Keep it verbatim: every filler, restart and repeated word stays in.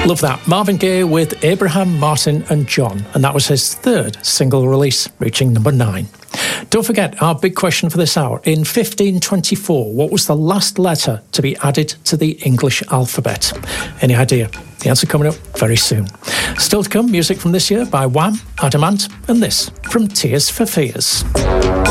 Love that. Marvin Gaye with Abraham, Martin and John. And that was his third single release, reaching number nine. Don't forget our big question for this hour. In fifteen twenty-four, what was the last letter to be added to the English alphabet? Any idea? The answer coming up very soon. Still to come, music from this year by Wham, Adamant, and this from Tears for Fears.